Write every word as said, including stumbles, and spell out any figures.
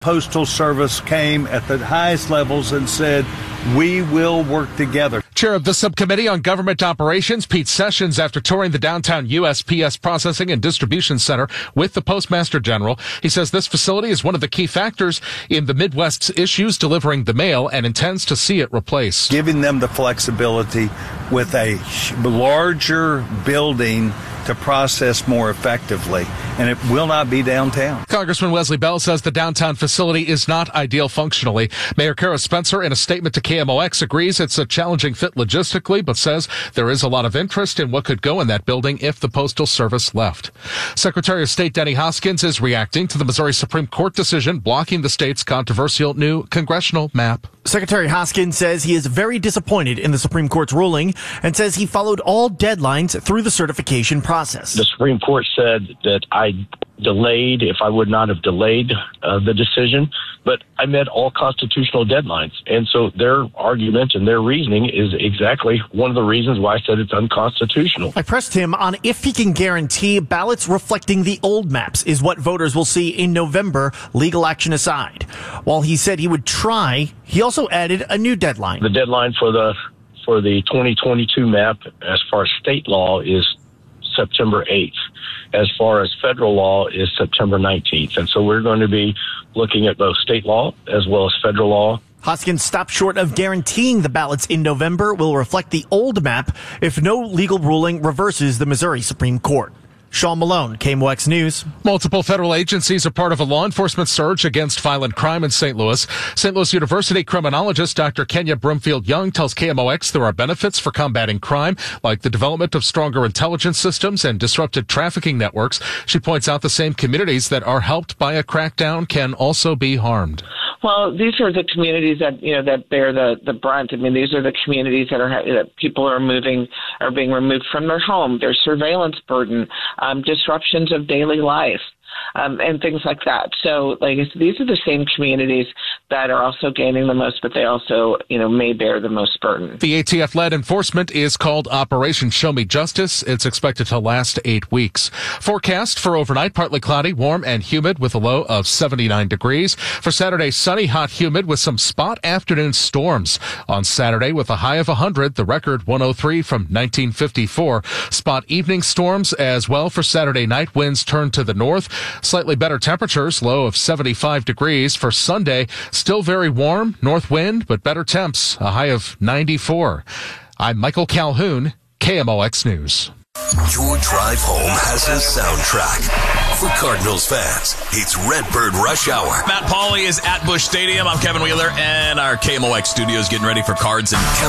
Postal Service came at the highest levels and said, we will work together. Chair of the Subcommittee on Government Operations, Pete Sessions, after touring the downtown U S P S Processing and Distribution Center with the Postmaster General, he says this facility is one of the key factors in the Midwest's issues delivering the mail and intends to see it replaced. Giving them the flexibility with a larger building to process more effectively, and it will not be downtown. Congressman Wesley Bell says the downtown facility is not ideal functionally. Mayor Kara Spencer, in a statement to K M O X, agrees it's a challenging fit logistically, but says there is a lot of interest in what could go in that building if the Postal Service left. Secretary of State Denny Hoskins is reacting to the Missouri Supreme Court decision blocking the state's controversial new congressional map. Secretary Hoskins says he is very disappointed in the Supreme Court's ruling and says he followed all deadlines through the certification process. The Supreme Court said that I delayed if I would not have delayed uh, the decision, but I met all constitutional deadlines. And so their argument and their reasoning is exactly one of the reasons why I said it's unconstitutional. I pressed him on if he can guarantee ballots reflecting the old maps is what voters will see in November, legal action aside. While he said he would try, he also added a new deadline. The deadline for the for the twenty twenty-two map, as far as state law, is September eighth. As far as federal law, is September nineteenth. And so we're going to be looking at both state law as well as federal law. Hoskins stopped short of guaranteeing the ballots in November will reflect the old map if no legal ruling reverses the Missouri Supreme Court. Sean Malone, K M O X News. Multiple federal agencies are part of a law enforcement surge against violent crime in Saint Louis. Saint Louis University criminologist Doctor Kenya Broomfield Young tells K M O X there are benefits for combating crime, like the development of stronger intelligence systems and disrupted trafficking networks. She points out the same communities that are helped by a crackdown can also be harmed. Well, these are the communities that, you know, that bear the, the brunt. I mean, these are the communities that are, that people are moving, are being removed from their home, their surveillance burden, um, disruptions of daily life, um, and things like that. So, like, these are the same communities that are also gaining the most, but they also, you know, may bear the most burden. The A T F-led enforcement is called Operation Show Me Justice. It's expected to last eight weeks. Forecast for overnight, partly cloudy, warm and humid with a low of seventy-nine degrees. For Saturday, sunny, hot, humid with some spot afternoon storms. On Saturday, with a high of one hundred, the record one oh three from nineteen fifty-four. Spot evening storms as well for Saturday night. Winds turn to the north. Slightly better temperatures, low of seventy-five degrees. For Sunday, still very warm, north wind, but better temps, a high of ninety-four. I'm Michael Calhoun, K M O X News. Your drive home has a soundtrack. For Cardinals fans, it's Redbird Rush Hour. Matt Pauley is at Busch Stadium. I'm Kevin Wheeler, and our K M O X studios getting ready for Cards and Kevin